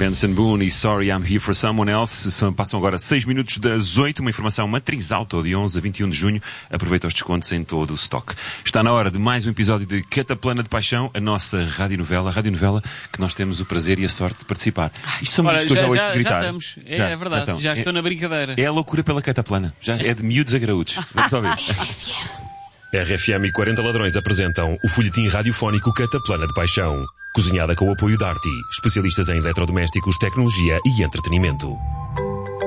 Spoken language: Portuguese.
Benson Boone e Sorry I'm Here for Someone Else. Passam agora 6 minutos das 8. Uma informação matriz auto de 11 a 21 de junho. Aproveita os descontos em todo o stock. Está na hora de mais um episódio de Cataplana de Paixão, a nossa radionovela que nós temos o prazer e a sorte de participar. Isto são muitas coisas que eu já ouço gritar. Já estamos, é verdade, já estou na brincadeira. É a loucura pela Cataplana. Já é de miúdos a graúdos. Vamos só ver. RFM e 40 Ladrões apresentam o folhetim radiofónico Cataplana de Paixão. Cozinhada com o apoio da Arti, especialistas em eletrodomésticos, tecnologia e entretenimento.